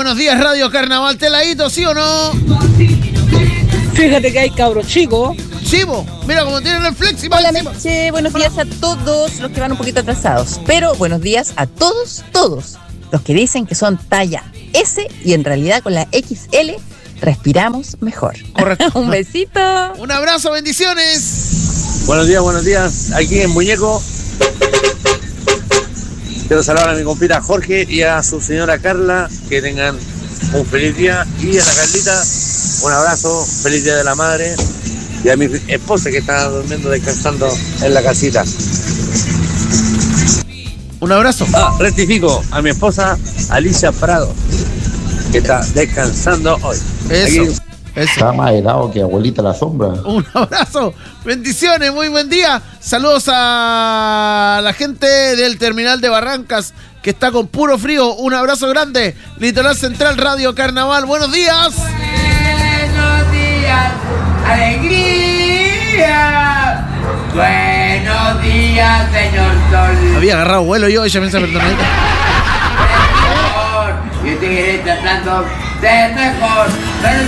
buenos días, Radio Carnaval. ¿Teladito, sí o no? Fíjate que hay cabros chicos. Chivo, mira cómo tienen el flexi. Hola, Meche, buenos días a todos los que van un poquito atrasados. Pero buenos días a todos los que dicen que son talla S y en realidad con la XL respiramos mejor. Correcto. Un besito. Un abrazo, bendiciones. Buenos días. Aquí en Muñeco. Quiero saludar a mi compita Jorge y a su señora Carla. Que tengan un feliz día. Y a la Carlita, un abrazo. Feliz día de la madre. Y a mi esposa que está durmiendo, descansando en la casita. Un abrazo. Rectifico a mi esposa Alicia Prado, que está descansando hoy. Eso. Está más helado que abuelita la sombra. Un abrazo, bendiciones, muy buen día. Saludos a la gente del terminal de Barrancas que está con puro frío. Un abrazo grande. Litoral Central, Radio Carnaval. Buenos días. Buenos días, alegría. Buenos días, señor Sol. Había agarrado vuelo yo, ella piensa perdonadita. Yo te iré tratando de mejor.